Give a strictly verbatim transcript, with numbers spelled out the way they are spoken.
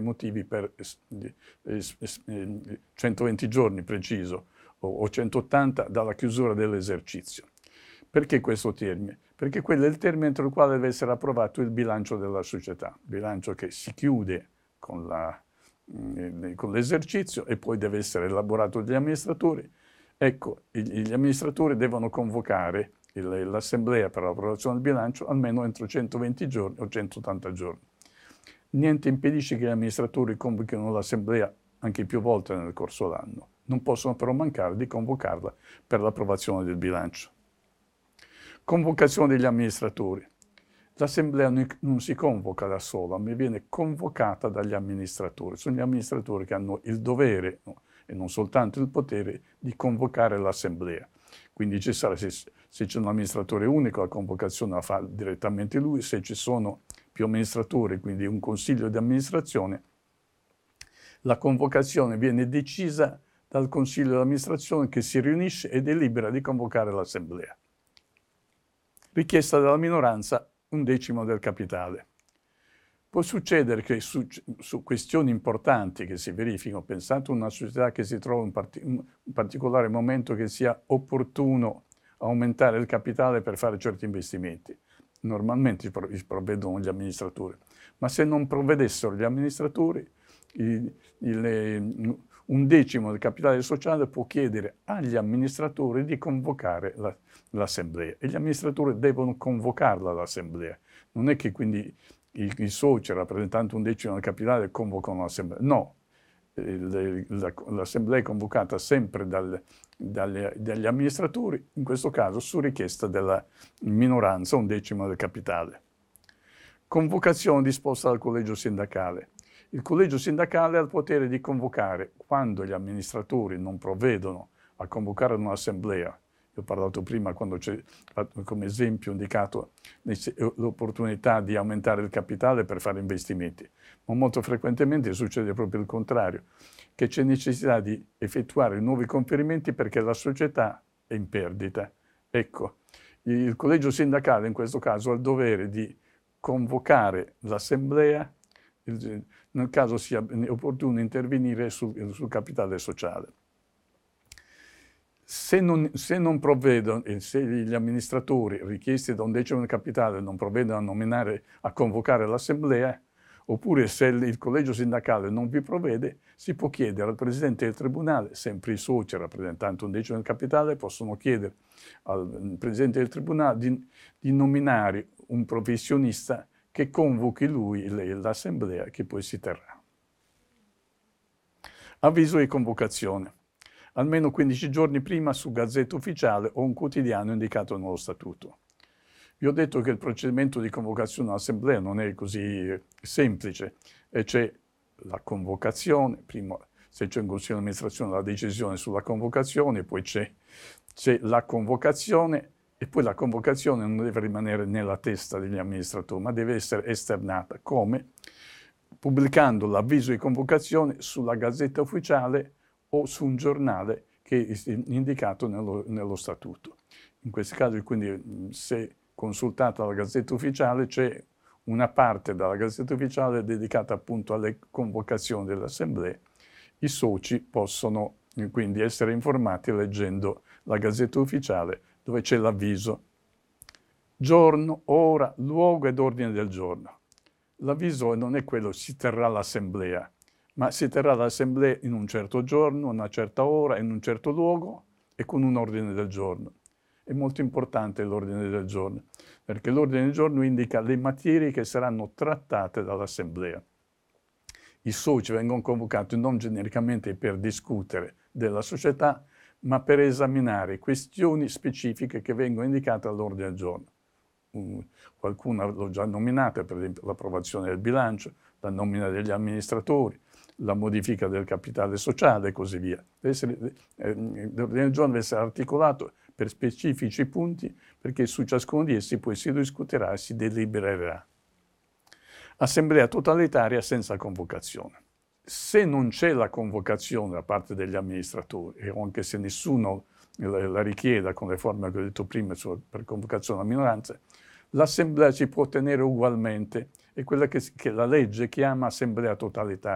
motivi per eh, eh, centoventi giorni preciso o, o centottanta dalla chiusura dell'esercizio. Perché questo termine? Perché quello è il termine entro il quale deve essere approvato il bilancio della società, bilancio che si chiude con, la, mh, con l'esercizio e poi deve essere elaborato dagli amministratori. Ecco, gli amministratori devono convocare l'assemblea per l'approvazione del bilancio almeno entro centoventi giorni o centottanta giorni. Niente impedisce che gli amministratori convochino l'assemblea anche più volte nel corso dell'anno. Non possono però mancare di convocarla per l'approvazione del bilancio. Convocazione degli amministratori. L'assemblea non si convoca da sola, ma viene convocata dagli amministratori. Sono gli amministratori che hanno il dovere, no, e non soltanto il potere, di convocare l'assemblea. Quindi ci sarà, se, se c'è un amministratore unico, la convocazione la fa direttamente lui. Se ci sono più amministratori, quindi un consiglio di amministrazione, la convocazione viene decisa dal consiglio di amministrazione che si riunisce e delibera di convocare l'assemblea. Richiesta dalla minoranza un decimo del capitale. Può succedere che su, su questioni importanti che si verificano, pensate a una società che si trova in parti, un particolare momento che sia opportuno aumentare il capitale per fare certi investimenti, normalmente si provvedono gli amministratori, ma se non provvedessero gli amministratori, il, il, un decimo del capitale sociale può chiedere agli amministratori di convocare la, l'assemblea e gli amministratori devono convocarla l'assemblea. Non è che quindi i, i soci rappresentanti un decimo del capitale convocano l'assemblea, no. L'assemblea è convocata sempre dal, dagli, dagli amministratori, in questo caso su richiesta della minoranza, un decimo del capitale. Convocazione disposta dal collegio sindacale. Il collegio sindacale ha il potere di convocare quando gli amministratori non provvedono a convocare un'assemblea. Io ho parlato prima, quando c'è come esempio indicato l'opportunità di aumentare il capitale per fare investimenti, ma molto frequentemente succede proprio il contrario, che c'è necessità di effettuare nuovi conferimenti perché la società è in perdita. Ecco, il collegio sindacale in questo caso ha il dovere di convocare l'assemblea nel caso sia opportuno intervenire sul, sul capitale sociale. Se non, se non provvedono, se gli amministratori richiesti da un decimo del capitale non provvedono a nominare, a convocare l'assemblea, oppure se il, il collegio sindacale non vi provvede, si può chiedere al presidente del tribunale, sempre i soci rappresentanti un decimo del capitale possono chiedere al presidente del tribunale di, di nominare un professionista che convochi lui l'assemblea che poi si terrà. Avviso di convocazione. Almeno quindici giorni prima su Gazzetta Ufficiale o un quotidiano indicato nello Statuto. Vi ho detto che il procedimento di convocazione all'assemblea non è così semplice e c'è la convocazione, prima se c'è un consiglio di amministrazione la decisione sulla convocazione, poi c'è, c'è la convocazione e poi la convocazione non deve rimanere nella testa degli amministratori, ma deve essere esternata. Come? Pubblicando l'avviso di convocazione sulla Gazzetta Ufficiale o su un giornale che è indicato nello, nello Statuto. In questi casi, quindi, se consultata la Gazzetta Ufficiale, c'è una parte della Gazzetta Ufficiale dedicata appunto alle convocazioni dell'Assemblea. I soci possono quindi essere informati leggendo la Gazzetta Ufficiale, dove c'è l'avviso. Giorno, ora, luogo ed ordine del giorno. L'avviso non è quello, si terrà l'assemblea, ma si terrà l'assemblea in un certo giorno, una certa ora, in un certo luogo e con un ordine del giorno. È molto importante l'ordine del giorno, perché l'ordine del giorno indica le materie che saranno trattate dall'assemblea. I soci vengono convocati non genericamente per discutere della società, ma per esaminare questioni specifiche che vengono indicate all'ordine del giorno. Um, qualcuna l'ho già nominata, per esempio l'approvazione del bilancio, la nomina degli amministratori, la modifica del capitale sociale e così via. Essere, eh, l'ordine del giorno deve essere articolato per specifici punti, perché su ciascuno di essi poi si discuterà e si delibererà. Assemblea totalitaria senza convocazione. Se non c'è la convocazione da parte degli amministratori, e anche se nessuno la richieda con le forme che ho detto prima per convocazione della minoranza, l'assemblea si può tenere ugualmente, è quella che, che la legge chiama assemblea totalitaria.